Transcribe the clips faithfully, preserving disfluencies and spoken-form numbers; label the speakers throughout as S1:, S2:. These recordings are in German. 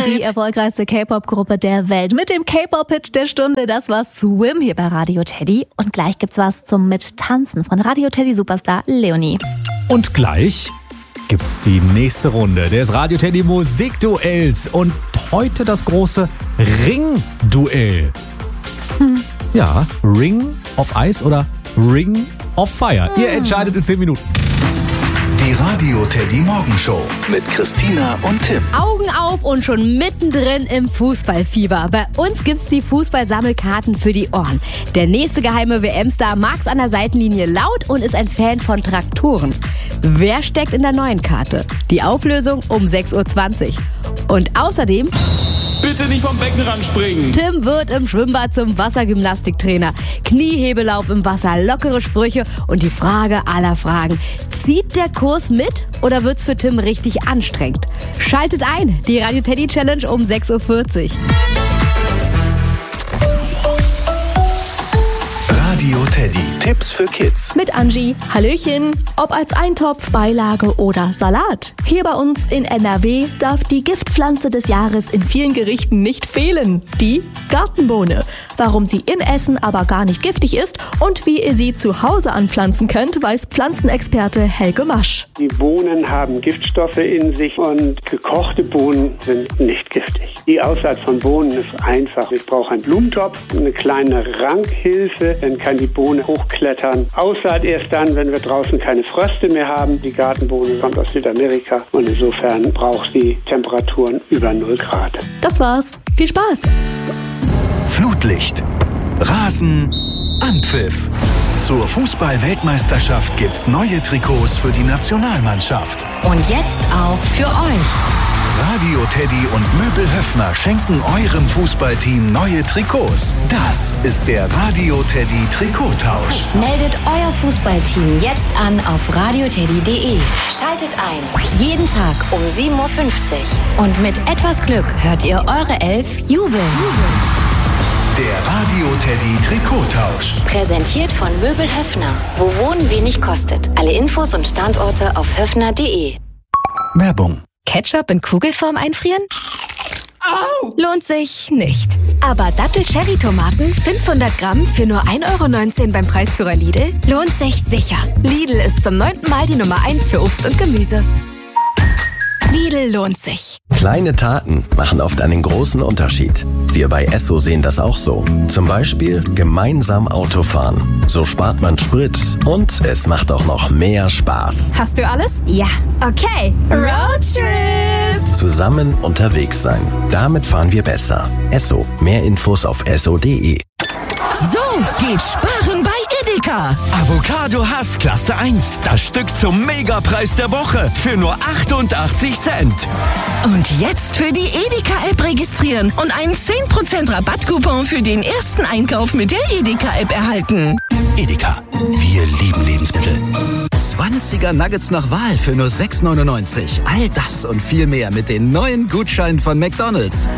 S1: Die erfolgreichste K-Pop-Gruppe der Welt mit dem K-Pop-Hit der Stunde. Das war Swim hier bei Radio Teddy. Und gleich gibt's was zum Mittanzen von Radio Teddy Superstar Leonie.
S2: Und gleich gibt's die nächste Runde des Radio Teddy Musikduells. Und heute das große Ring-Duell. Hm. Ja, Ring of Ice oder Ring of Fire. Hm. Ihr entscheidet in zehn Minuten.
S3: Die Radio Teddy Morgenshow mit Christina und Tim.
S4: Augen auf und schon mittendrin im Fußballfieber. Bei uns gibt's die Fußballsammelkarten für die Ohren. Der nächste geheime W M-Star mag's an der Seitenlinie laut und ist ein Fan von Traktoren. Wer steckt in der neuen Karte? Die Auflösung um sechs Uhr zwanzig. Und außerdem...
S5: Bitte nicht vom Beckenrand springen.
S4: Tim wird im Schwimmbad zum Wassergymnastiktrainer. Kniehebelauf im Wasser, lockere Sprüche und die Frage aller Fragen. Zieht der Kurs mit oder wird's für Tim richtig anstrengend? Schaltet ein, die Radio Teddy Challenge um sechs Uhr vierzig.
S3: Radio Teddy. Tipps für Kids.
S1: Mit Angie. Hallöchen. Ob als Eintopf, Beilage oder Salat. Hier bei uns in N R W darf die Giftpflanze des Jahres in vielen Gerichten nicht fehlen. Die Gartenbohne. Warum sie im Essen aber gar nicht giftig ist und wie ihr sie zu Hause anpflanzen könnt, weiß Pflanzenexperte Helge Masch.
S6: Die Bohnen haben Giftstoffe in sich und gekochte Bohnen sind nicht giftig. Die Aussaat von Bohnen ist einfach. Ich brauche einen Blumentopf, eine kleine Rankhilfe, dann kann die Bohne hochklettern. Aussaat erst dann, wenn wir draußen keine Fröste mehr haben. Die Gartenbohne kommt aus Südamerika und insofern braucht sie Temperaturen über null Grad.
S1: Das war's. Viel Spaß!
S3: Flutlicht, Rasen, Anpfiff. Zur Fußball-Weltmeisterschaft gibt's neue Trikots für die Nationalmannschaft.
S7: Und jetzt auch für euch.
S3: Radio Teddy und Möbel Höffner schenken eurem Fußballteam neue Trikots. Das ist der Radio Teddy Trikottausch.
S7: Meldet euer Fußballteam jetzt an auf radioteddy punkt de. Schaltet ein. Jeden Tag um sieben Uhr fünfzig. Und mit etwas Glück hört ihr eure Elf jubeln.
S3: Der Radio Teddy Trikottausch.
S7: Präsentiert von Möbel Höffner. Wo Wohnen wenig kostet. Alle Infos und Standorte auf höffner punkt de.
S3: Werbung.
S8: Ketchup in Kugelform einfrieren?
S5: Au!
S8: Lohnt sich nicht. Aber Dattel-Cherry-Tomaten fünfhundert Gramm für nur ein Euro neunzehn beim Preisführer Lidl lohnt sich sicher. Lidl ist zum neunten Mal die Nummer eins für Obst und Gemüse. Lidl lohnt sich.
S9: Kleine Taten machen oft einen großen Unterschied. Wir bei Esso sehen das auch so. Zum Beispiel gemeinsam Autofahren. So spart man Sprit und es macht auch noch mehr Spaß.
S8: Hast du alles? Ja. Okay. Roadtrip!
S9: Zusammen unterwegs sein. Damit fahren wir besser. Esso. Mehr Infos auf esso punkt de.
S10: So geht Sparen bei Edeka. Avocado Hass Klasse eins. Das Stück zum Megapreis der Woche für nur achtundachtzig Cent. Und jetzt für die Edeka-App registrieren und einen zehn Prozent Rabattcoupon für den ersten Einkauf mit der Edeka-App erhalten.
S11: Edeka. Wir lieben Lebensmittel. zwanziger Nuggets nach Wahl für nur sechs neunundneunzig. All das und viel mehr mit den neuen Gutscheinen von McDonald's.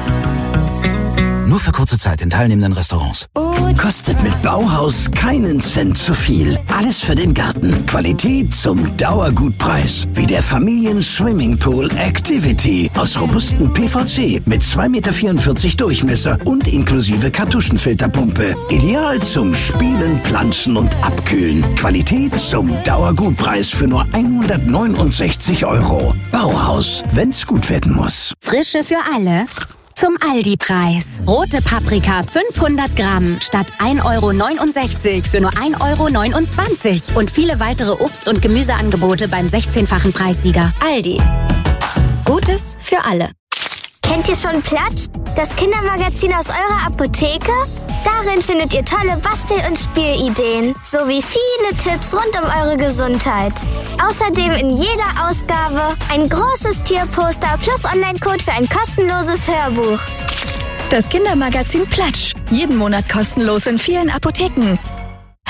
S11: Nur für kurze Zeit in teilnehmenden Restaurants.
S12: Kostet mit Bauhaus keinen Cent zu viel. Alles für den Garten. Qualität zum Dauergutpreis. Wie der Familien-Swimmingpool Activity. Aus robustem P V C mit zwei Komma vierundvierzig Meter Durchmesser und inklusive Kartuschenfilterpumpe. Ideal zum Spielen, Pflanzen und Abkühlen. Qualität zum Dauergutpreis für nur hundertneunundsechzig Euro. Bauhaus, wenn's gut werden muss.
S7: Frische für alle. Zum Aldi-Preis. Rote Paprika fünfhundert Gramm statt ein Euro neunundsechzig für nur ein Euro neunundzwanzig. Und viele weitere Obst- und Gemüseangebote beim sechzehnfachen Preissieger. Aldi. Gutes für alle.
S13: Kennt ihr schon Platsch? Das Kindermagazin aus eurer Apotheke? Darin findet ihr tolle Bastel- und Spielideen, sowie viele Tipps rund um eure Gesundheit. Außerdem in jeder Ausgabe ein großes Tierposter plus Online-Code für ein kostenloses Hörbuch.
S8: Das Kindermagazin Platsch. Jeden Monat kostenlos in vielen Apotheken.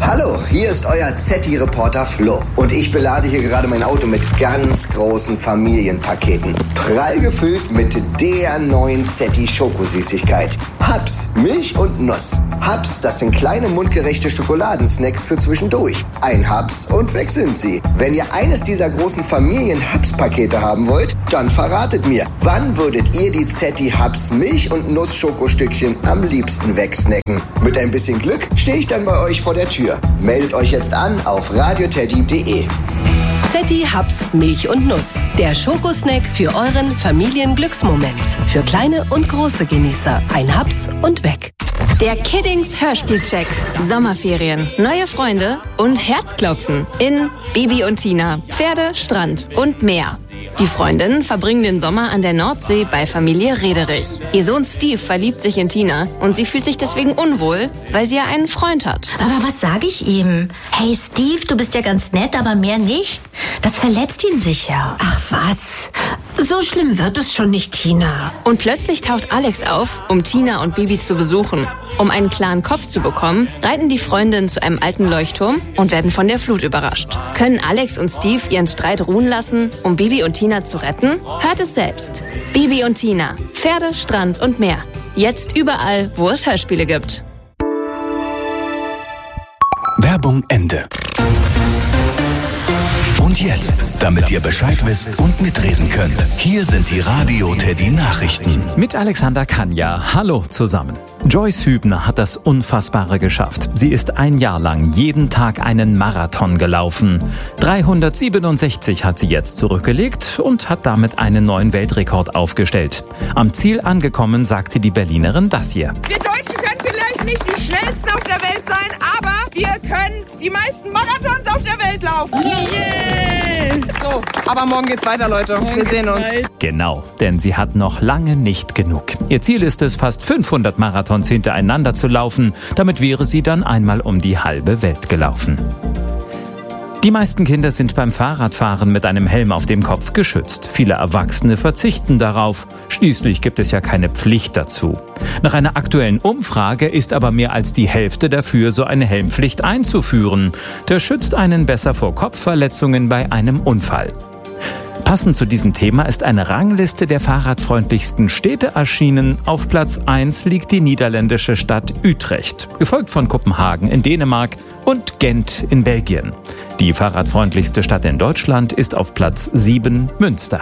S14: Hallo, hier ist euer Zetti-Reporter Flo. Und ich belade hier gerade mein Auto mit ganz großen Familienpaketen. Prall gefüllt mit der neuen Zetti-Schokosüßigkeit. Hubs, Milch und Nuss. Hubs, das sind kleine mundgerechte Schokoladensnacks für zwischendurch. Ein Hubs und weg sind sie. Wenn ihr eines dieser großen Familien-Hubs-Pakete haben wollt, dann verratet mir, wann würdet ihr die Zetti Hubs Milch- und Nuss-Schokostückchen am liebsten wegsnacken? Mit ein bisschen Glück stehe ich dann bei euch vor der Tür. Meldet euch jetzt an auf radioteddy punkt de.
S15: Zetti Hubs Milch und Nuss. Der Schokosnack für euren Familienglücksmoment. Für kleine und große Genießer. Ein Hubs und weg.
S16: Der Kiddings Hörspielcheck. Sommerferien, neue Freunde und Herzklopfen in Bibi und Tina, Pferde, Strand und Meer. Die Freundinnen verbringen den Sommer an der Nordsee bei Familie Rederich. Ihr Sohn Steve verliebt sich in Tina und sie fühlt sich deswegen unwohl, weil sie ja einen Freund hat.
S17: Aber was sage ich ihm? Hey Steve, du bist ja ganz nett, aber mehr nicht. Das verletzt ihn sicher. Ach was, so schlimm wird es schon nicht, Tina.
S16: Und plötzlich taucht Alex auf, um Tina und Bibi zu besuchen. Um einen klaren Kopf zu bekommen, reiten die Freundinnen zu einem alten Leuchtturm und werden von der Flut überrascht. Können Alex und Steve ihren Streit ruhen lassen, um Bibi und Tina zu retten? Hört es selbst. Bibi und Tina. Pferde, Strand und Meer. Jetzt überall, wo es Hörspiele gibt.
S3: Werbung Ende. Und jetzt, damit ihr Bescheid wisst und mitreden könnt, hier sind die Radio Teddy Nachrichten.
S2: Mit Alexander Kanja. Hallo zusammen. Joyce Hübner hat das Unfassbare geschafft. Sie ist ein Jahr lang jeden Tag einen Marathon gelaufen. dreihundertsiebenundsechzig hat sie jetzt zurückgelegt und hat damit einen neuen Weltrekord aufgestellt. Am Ziel angekommen sagte die Berlinerin das hier.
S18: Wir Deutschen können vielleicht nicht die schnellsten auf der Welt sein, aber wir können die meisten Marathons auf der Welt laufen. Yeah. So, aber morgen geht's weiter, Leute. Wir sehen uns.
S2: Genau, denn sie hat noch lange nicht genug. Ihr Ziel ist es, fast fünfhundert Marathons hintereinander zu laufen. Damit wäre sie dann einmal um die halbe Welt gelaufen. Die meisten Kinder sind beim Fahrradfahren mit einem Helm auf dem Kopf geschützt. Viele Erwachsene verzichten darauf. Schließlich gibt es ja keine Pflicht dazu. Nach einer aktuellen Umfrage ist aber mehr als die Hälfte dafür, so eine Helmpflicht einzuführen. Der schützt einen besser vor Kopfverletzungen bei einem Unfall. Passend zu diesem Thema ist eine Rangliste der fahrradfreundlichsten Städte erschienen. Auf Platz eins liegt die niederländische Stadt Utrecht, gefolgt von Kopenhagen in Dänemark und Gent in Belgien. Die fahrradfreundlichste Stadt in Deutschland ist auf Platz sieben Münster.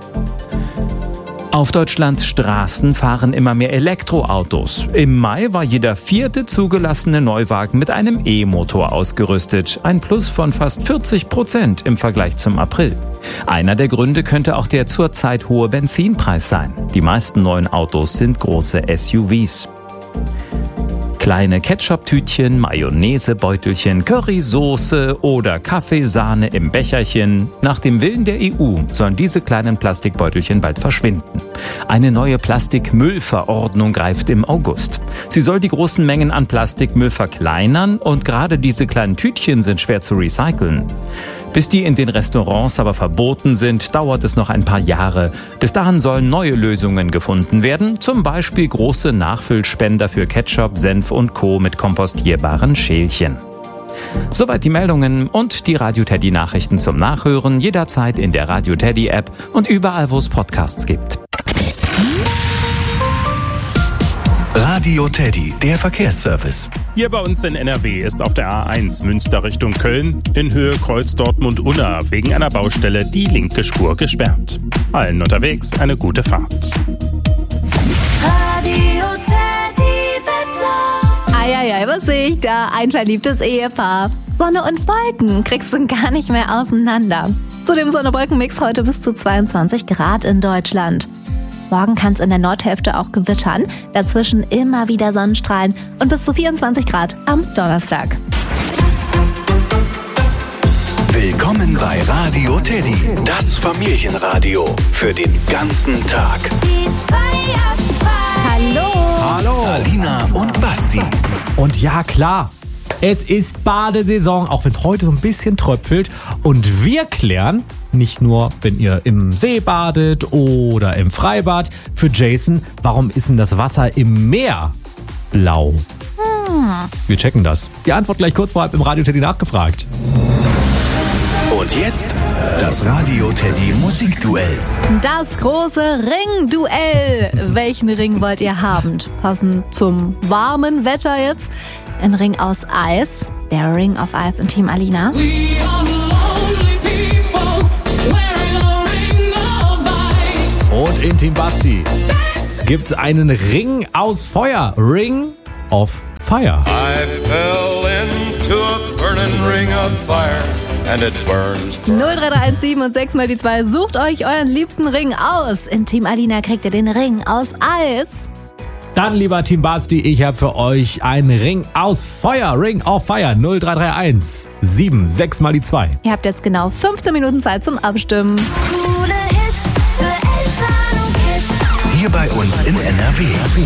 S2: Auf Deutschlands Straßen fahren immer mehr Elektroautos. Im Mai war jeder vierte zugelassene Neuwagen mit einem E-Motor ausgerüstet. Ein Plus von fast vierzig Prozent im Vergleich zum April. Einer der Gründe könnte auch der zurzeit hohe Benzinpreis sein. Die meisten neuen Autos sind große S U Vs. Kleine Ketchup-Tütchen, Mayonnaise-Beutelchen, Currysoße oder Kaffeesahne im Becherchen. Nach dem Willen der E U sollen diese kleinen Plastikbeutelchen bald verschwinden. Eine neue Plastikmüllverordnung greift im August. Sie soll die großen Mengen an Plastikmüll verkleinern und gerade diese kleinen Tütchen sind schwer zu recyceln. Bis die in den Restaurants aber verboten sind, dauert es noch ein paar Jahre. Bis dahin sollen neue Lösungen gefunden werden, zum Beispiel große Nachfüllspender für Ketchup, Senf und Co. mit kompostierbaren Schälchen. Soweit die Meldungen und die Radio Teddy Nachrichten zum Nachhören jederzeit in der Radio Teddy App und überall, wo es Podcasts gibt.
S3: Radio Teddy, der Verkehrsservice.
S19: Hier bei uns in N R W ist auf der A eins Münster Richtung Köln in Höhe Kreuz Dortmund-Unna wegen einer Baustelle die linke Spur gesperrt. Allen unterwegs eine gute Fahrt.
S1: Radio Teddy Wetter. Eieiei, was sehe ich da? Ein verliebtes Ehepaar. Sonne und Wolken kriegst du gar nicht mehr auseinander. Zu dem Sonne-Wolken-Mix heute bis zu zweiundzwanzig Grad in Deutschland. Morgen kann es in der Nordhälfte auch gewittern, dazwischen immer wieder Sonnenstrahlen und bis zu vierundzwanzig Grad am Donnerstag.
S3: Willkommen bei Radio Teddy, das Familienradio für den ganzen Tag.
S1: Die zwei ab zwei. Hallo.
S2: Hallo.
S3: Alina und Basti.
S2: Und ja, klar, es ist Badesaison, auch wenn es heute so ein bisschen tröpfelt. Und wir klären, nicht nur, wenn ihr im See badet oder im Freibad, für Jason, warum ist denn das Wasser im Meer blau? Wir checken das. Die Antwort gleich kurz vorab im Radio Teddy nachgefragt.
S3: Und jetzt das Radio Teddy Musikduell.
S1: Das große Ringduell. Welchen Ring wollt ihr haben? Passend zum warmen Wetter jetzt. Ein Ring aus Eis. Der Ring of Ice in Team Alina.
S2: Und in Team Basti gibt's einen Ring aus Feuer. Ring of Fire.
S20: I fell into a burning ring of fire and it burns.
S1: null drei drei eins sieben und sechs mal die zwei. Sucht euch euren liebsten Ring aus. In Team Alina kriegt ihr den Ring aus Eis.
S2: Dann, lieber Team Basti, ich habe für euch einen Ring aus Feuer. Ring of Fire. null drei drei eins sieben sechs mal die zwei.
S1: Ihr habt jetzt genau fünfzehn Minuten Zeit zum Abstimmen.
S3: Hier bei uns in N R W.